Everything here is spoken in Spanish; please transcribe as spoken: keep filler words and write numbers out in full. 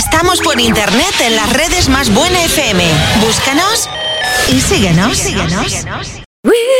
Estamos por internet en las redes Más Buena F M. Búscanos y síguenos. síguenos.